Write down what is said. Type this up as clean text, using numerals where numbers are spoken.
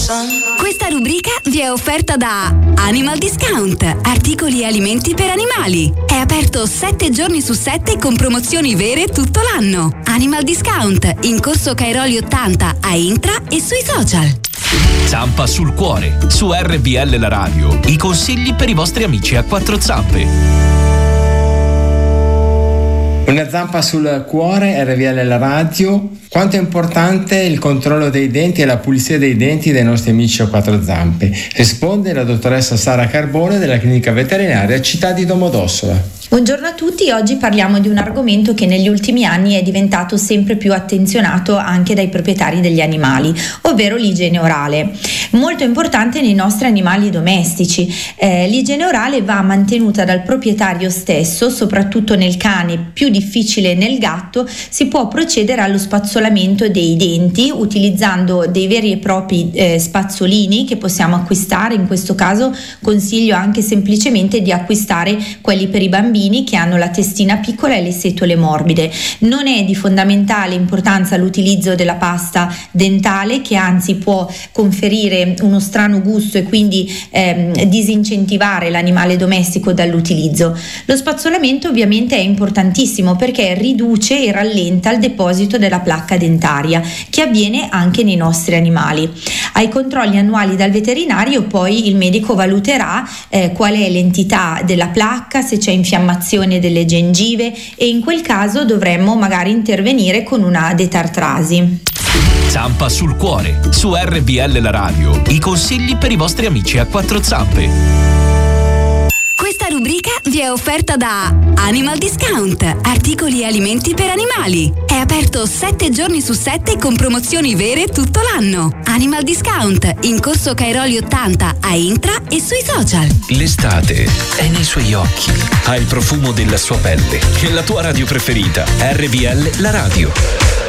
Questa rubrica vi è offerta da Animal Discount, articoli e alimenti per animali. È aperto 7 giorni su 7 con promozioni vere tutto l'anno. Animal Discount, in corso Cairoli 80 a Intra e sui social. Zampa sul cuore, su RBL la radio. I consigli per i vostri amici a quattro zampe. Una zampa sul cuore, RVL la radio. Quanto è importante il controllo dei denti e la pulizia dei denti dei nostri amici a quattro zampe? Risponde la dottoressa Sara Carbone della clinica veterinaria Città di Domodossola. Buongiorno a tutti, oggi parliamo di un argomento che negli ultimi anni è diventato sempre più attenzionato anche dai proprietari degli animali, ovvero l'igiene orale. Molto importante nei nostri animali domestici. L'igiene orale va mantenuta dal proprietario stesso, soprattutto nel cane, più difficile nel gatto. Si può procedere allo spazzolamento dei denti utilizzando dei veri e propri spazzolini che possiamo acquistare. In questo caso consiglio anche semplicemente di acquistare quelli per i bambini che hanno la testina piccola e le setole morbide. Non è di fondamentale importanza l'utilizzo della pasta dentale, che anzi può conferire uno strano gusto e quindi disincentivare l'animale domestico dall'utilizzo. Lo spazzolamento ovviamente è importantissimo perché riduce e rallenta il deposito della placca dentaria, che avviene anche nei nostri animali. Ai controlli annuali dal veterinario poi il medico valuterà qual è l'entità della placca, se c'è infiammazione delle gengive, e in quel caso dovremmo magari intervenire con una detartrasi. Zampa sul cuore, su RBL la radio. I consigli per i vostri amici a quattro zampe. Questa rubrica vi è offerta da Animal Discount, articoli e alimenti per animali. È aperto 7 giorni su 7 con promozioni vere tutto l'anno. Animal Discount, in corso Cairoli 80 a Intra e sui social. L'estate è nei suoi occhi, ha il profumo della sua pelle. E la tua radio preferita, RBL la radio.